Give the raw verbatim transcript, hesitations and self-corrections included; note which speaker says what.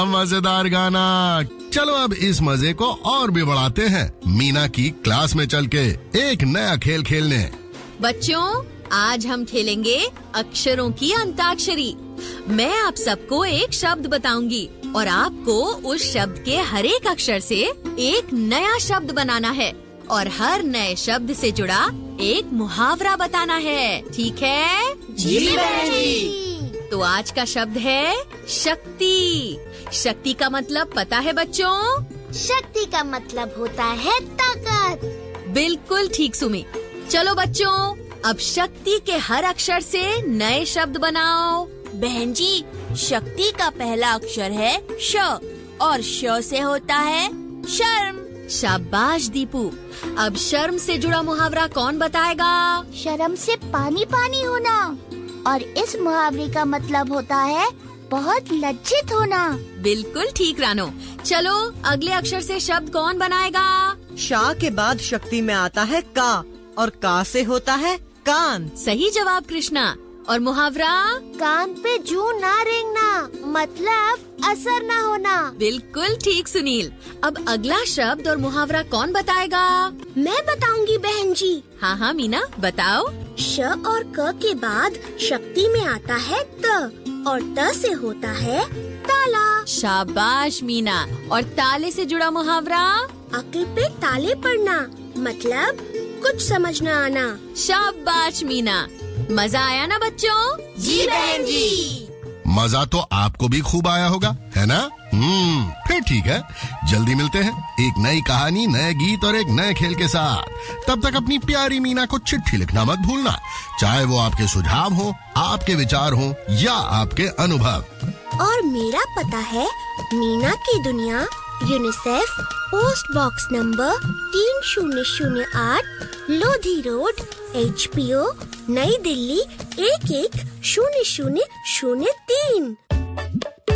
Speaker 1: मजेदार गाना। चलो अब इस मजे को और भी बढ़ाते हैं मीना की क्लास में चल के एक नया खेल खेलने।
Speaker 2: बच्चों, आज हम खेलेंगे अक्षरों की अंताक्षरी। मैं आप सबको एक शब्द बताऊंगी और आपको उस शब्द के हर एक अक्षर से एक नया शब्द बनाना है और हर नए शब्द से जुड़ा एक मुहावरा बताना है। ठीक है?
Speaker 3: जी बहन जी।
Speaker 2: तो आज का शब्द है शक्ति। शक्ति का मतलब पता है बच्चों?
Speaker 3: शक्ति का मतलब होता है ताकत।
Speaker 2: बिल्कुल ठीक सुमी। चलो बच्चों, अब शक्ति के हर अक्षर से नए शब्द बनाओ।
Speaker 4: बहन जी, शक्ति का पहला अक्षर है श और श से होता है शर्म।
Speaker 2: शाबाश दीपू। अब शर्म से जुड़ा मुहावरा कौन बताएगा?
Speaker 3: शर्म से पानी पानी होना और इस मुहावरे का मतलब होता है बहुत लज्जित होना।
Speaker 2: बिल्कुल ठीक रानो। चलो अगले अक्षर से शब्द कौन बनाएगा?
Speaker 5: शा के बाद शक्ति में आता है का और का से होता है कान।
Speaker 2: सही जवाब कृष्णा। और मुहावरा?
Speaker 3: कान पे जू ना रेंगना मतलब असर ना होना।
Speaker 2: बिल्कुल ठीक सुनील। अब अगला शब्द और मुहावरा कौन बताएगा?
Speaker 3: मैं बताऊंगी बहन जी।
Speaker 2: हाँ हाँ मीना बताओ।
Speaker 3: श और क के बाद शक्ति में आता है त और त से होता है ताला।
Speaker 2: शाबाश मीना। और ताले से जुड़ा मुहावरा?
Speaker 3: अक्ल पे ताले पड़ना मतलब कुछ समझ न आना।
Speaker 2: शाबाश मीना। मजा आया ना बच्चों?
Speaker 4: जी बहन जी।
Speaker 1: मजा तो आपको भी खूब आया होगा, है ना? हम्म फिर ठीक है, जल्दी मिलते हैं एक नई कहानी, नए गीत और एक नए खेल के साथ। तब तक अपनी प्यारी मीना को चिट्ठी लिखना मत भूलना, चाहे वो आपके सुझाव हो, आपके विचार हो या आपके अनुभव।
Speaker 3: और मेरा पता है मीना की दुनिया, यूनिसेफ, पोस्ट बॉक्स नंबर तीन शून्य शून्य आठ, Lodhi road, H P O, नई दिल्ली एक एक शून्य शून्य शून्य तीन।